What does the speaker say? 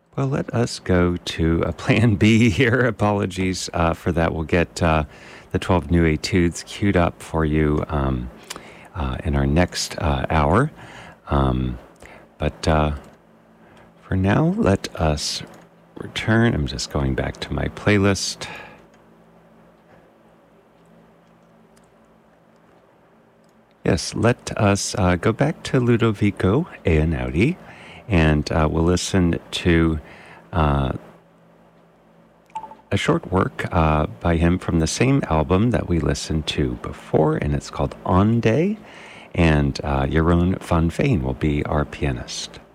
Well, let us go to a plan B here. Apologies for that. We'll get the 12 new etudes queued up for you in our next hour. But for now, let us return. I'm just going back to my playlist. Yes, let us go back to Ludovico Einaudi, and we'll listen to a short work by him from the same album that we listened to before, and it's called On Day, and Jeroen van Veen will be our pianist.